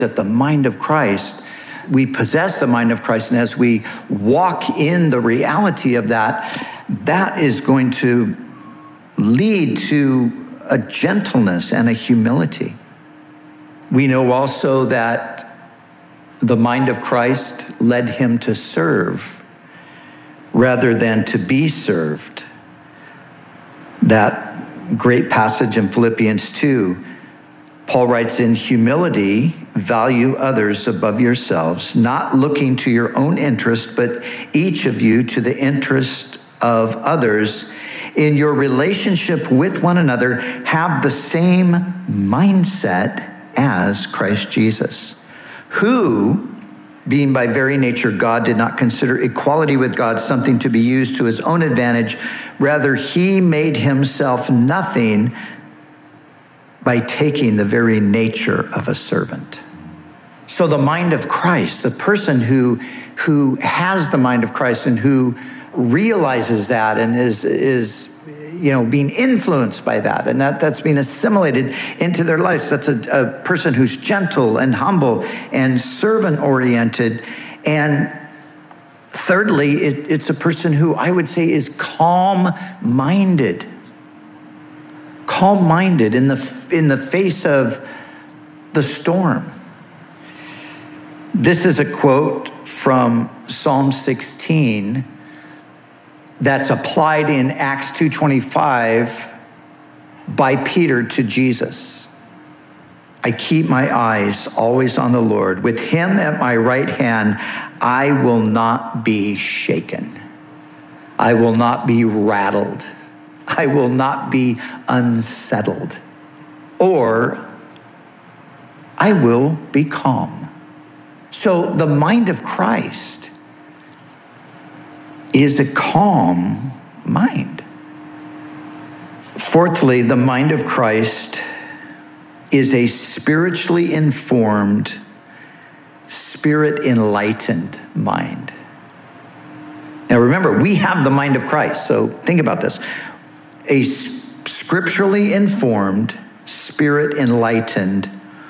That the mind of Christ, we possess the mind of Christ, and as we walk in the reality of that, that is going to lead to a gentleness and a humility. We know also that the mind of Christ led him to serve rather than to be served. That great passage in Philippians 2, Paul writes, in humility, value others above yourselves, not looking to your own interest, but each of you to the interest of others. In your relationship with one another, have the same mindset as Christ Jesus, who, being by very nature God, did not consider equality with God something to be used to his own advantage. Rather, he made himself nothing by taking the very nature of a servant. So the mind of Christ, the person who has the mind of Christ and who realizes that and is being influenced by that, and that's being assimilated into their lives. That's a person who's gentle and humble and servant-oriented. And thirdly, it's a person who I would say is calm-minded. Calm-minded in the face of the storm. This is a quote from Psalm 16 that's applied in Acts 2:25 by Peter to Jesus. I keep my eyes always on the Lord. With him at my right hand, I will not be shaken. I will not be rattled. I will not be unsettled. Or I will be calm. So the mind of Christ is a calm mind. Fourthly, the mind of Christ is a spiritually informed, spirit-enlightened mind. Now remember, we have the mind of Christ, so think about this. A scripturally informed, spirit-enlightened,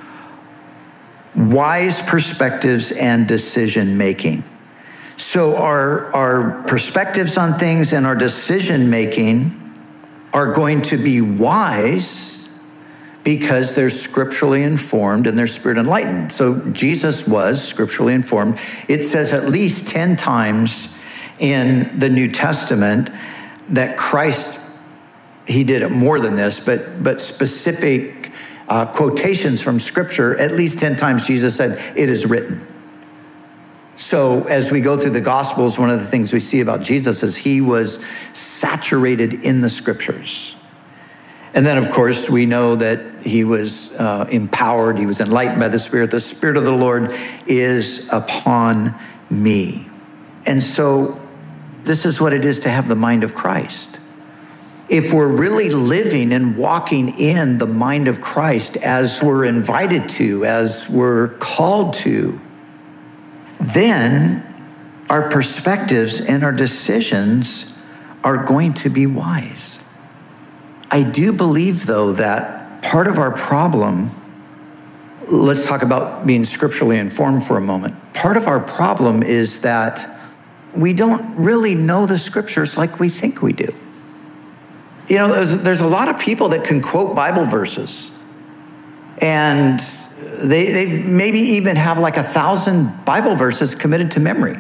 wise perspectives and decision-making. So our perspectives on things and our decision-making are going to be wise because they're scripturally informed and they're spirit enlightened. So Jesus was scripturally informed. It says at least 10 times in the New Testament that Christ, he did it more than this, but specific quotations from scripture, at least 10 times Jesus said, it is written. So as we go through the Gospels, one of the things we see about Jesus is he was saturated in the scriptures. And then, of course, we know that he was empowered. He was enlightened by the Spirit. The Spirit of the Lord is upon me. And so this is what it is to have the mind of Christ. If we're really living and walking in the mind of Christ as we're invited to, as we're called to, then our perspectives and our decisions are going to be wise. I do believe, though, that part of our problem, let's talk about being scripturally informed for a moment. Part of our problem is that we don't really know the scriptures like we think we do. You know, there's a lot of people that can quote Bible verses, and they maybe even have like 1,000 Bible verses committed to memory.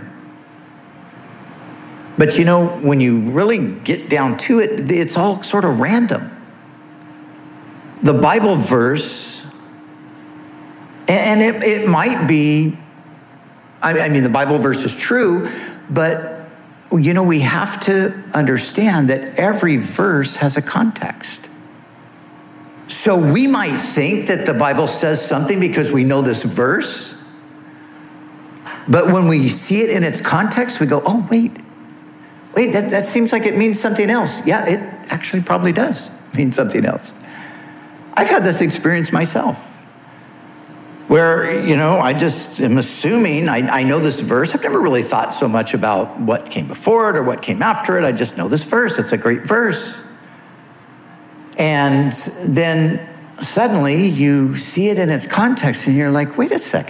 But you know, when you really get down to it, it's all sort of random. The Bible verse, and it might be, I mean, the Bible verse is true, but you know, we have to understand that every verse has a context. So we might think that the Bible says something because we know this verse, but when we see it in its context, we go, oh, wait, that seems like it means something else. Yeah, it actually probably does mean something else. I've had this experience myself where, you know, I just am assuming I know this verse. I've never really thought so much about what came before it or what came after it. I just know this verse. It's a great verse. And then suddenly you see it in its context and you're like, wait a second.